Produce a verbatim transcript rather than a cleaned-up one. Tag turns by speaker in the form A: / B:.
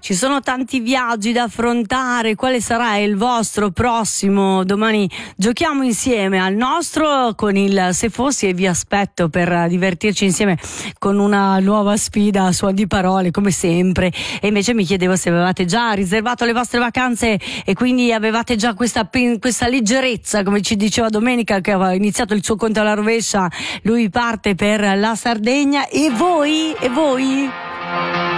A: ci sono tanti viaggi da affrontare. Quale sarà il vostro prossimo? Domani giochiamo insieme al nostro con il Se Fossi e vi aspetto per divertirci insieme con una nuova sfida a suon di parole come sempre. E invece mi chiedevo se avevate già riservato le vostre vacanze e quindi avevate già questa, questa leggerezza, come ci diceva Domenica che aveva iniziato il suo conto alla rovescia. Lui parte per la Sardegna. E voi? E voi?